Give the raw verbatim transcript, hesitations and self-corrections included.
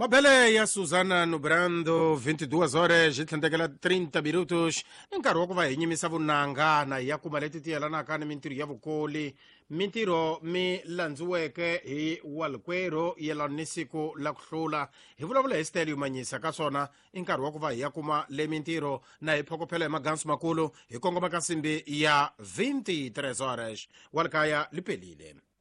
Mabele ya Suzana Nubrando, vinte e duas horas, jitlandekela trinta minutos. Nkarhi wa ku va hi nyimisa vunanga ya kuma leti tiyelanaka ni mintirho ya vukoli. Mintirho mi landziweke hi Walkwero yelana ni siku la ku hlula. Hi vulavula hi Stella Manyisa ka swona i nkarhi wa ku va hi ya kuma le mintirho na hi phokopela hi magansi makulu hi kongoma ka nsimbi ya vinte e três horas. Walkaya lipelile.